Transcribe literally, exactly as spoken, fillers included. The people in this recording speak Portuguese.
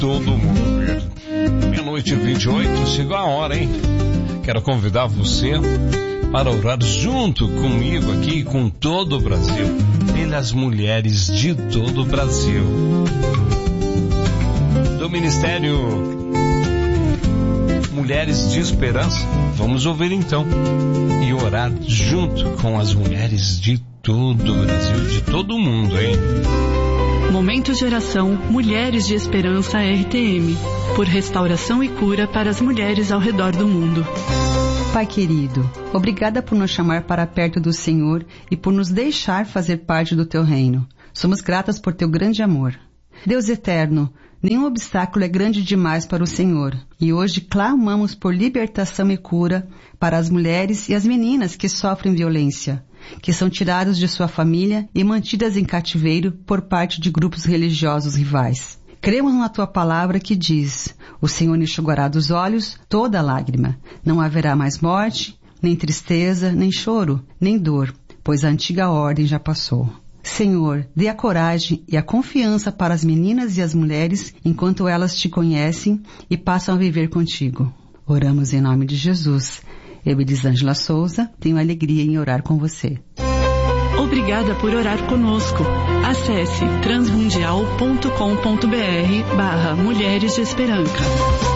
todo mundo. Meia-noite e vinte e oito, chegou a hora, hein? Quero convidar você para orar junto comigo aqui e com todo o Brasil, pelas mulheres de todo o Brasil. Do Ministério Mulheres de Esperança, vamos ouvir então e orar junto com as mulheres de todo o Brasil, de todo o mundo, hein? Momento de oração Mulheres de Esperança R T M, por restauração e cura para as mulheres ao redor do mundo. Pai querido, obrigada por nos chamar para perto do Senhor e por nos deixar fazer parte do Teu reino. Somos gratas por Teu grande amor. Deus eterno, nenhum obstáculo é grande demais para o Senhor. E hoje clamamos por libertação e cura para as mulheres e as meninas que sofrem violência, que são tiradas de sua família e mantidas em cativeiro por parte de grupos religiosos rivais. Cremos na Tua palavra que diz: o Senhor enxugará dos olhos toda lágrima. Não haverá mais morte, nem tristeza, nem choro, nem dor, pois a antiga ordem já passou. Senhor, dê a coragem e a confiança para as meninas e as mulheres enquanto elas Te conhecem e passam a viver contigo. Oramos em nome de Jesus. Eu, Elisângela Souza, tenho alegria em orar com você. Obrigada por orar conosco. Acesse transmundial ponto com ponto br barra Mulheres de Esperança.